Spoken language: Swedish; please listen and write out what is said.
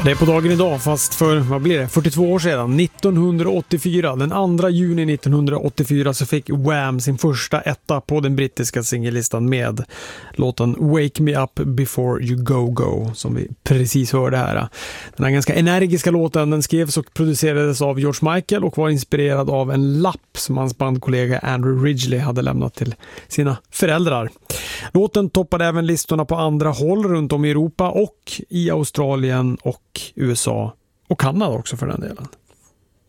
Det är på dagen idag, fast för, vad blir det, 42 år sedan, 1984, den 2 juni 1984 så fick Wham sin första etta på den brittiska singellistan med låten Wake Me Up Before You Go Go, som vi precis hörde här. Den här ganska energiska låten, den skrevs och producerades av George Michael och var inspirerad av en lapp som hans bandkollega Andrew Ridgeley hade lämnat till sina föräldrar. Låten toppade även listorna på andra håll runt om i Europa och i Australien och USA och Kanada också för den delen.